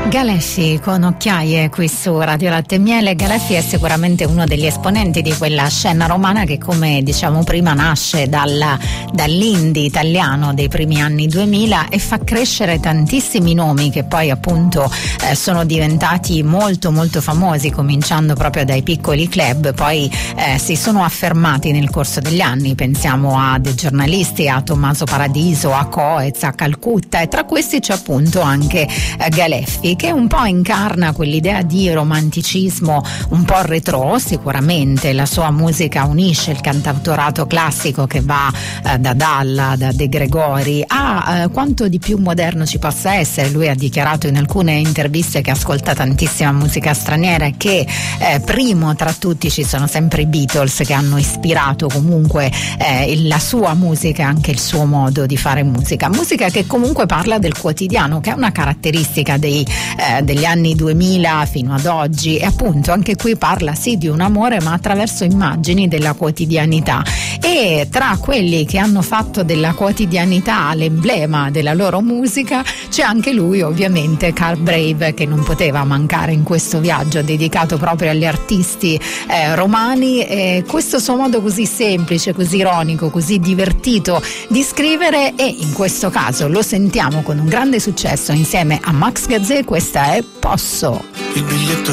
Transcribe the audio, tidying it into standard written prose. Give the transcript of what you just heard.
Galeffi con Occhiaie qui su Radio Latte e Miele. Galeffi è sicuramente uno degli esponenti di quella scena romana che, come diciamo prima, nasce dall'indie italiano dei primi anni 2000 e fa crescere tantissimi nomi che poi appunto sono diventati molto molto famosi, cominciando proprio dai piccoli club, poi si sono affermati nel corso degli anni. Pensiamo a dei giornalisti, a Tommaso Paradiso, a Coez, a Calcutta, e tra questi c'è appunto anche Galeffi, che un po' incarna quell'idea di romanticismo un po' retro. Sicuramente la sua musica unisce il cantautorato classico che va da Dalla, da De Gregori a quanto di più moderno ci possa essere. Lui ha dichiarato in alcune interviste che ascolta tantissima musica straniera e che primo tra tutti ci sono sempre i Beatles, che hanno ispirato comunque la sua musica e anche il suo modo di fare musica che comunque parla del quotidiano, che è una caratteristica degli anni 2000 fino ad oggi. E appunto anche qui parla sì di un amore, ma attraverso immagini della quotidianità, e tra quelli che hanno fatto della quotidianità l'emblema della loro musica c'è anche lui, ovviamente Carl Brave, che non poteva mancare in questo viaggio dedicato proprio agli artisti romani, e questo suo modo così semplice, così ironico, così divertito di scrivere, e in questo caso lo sentiamo con un grande successo insieme a Max Gazzè. Questa è Posso. Il biglietto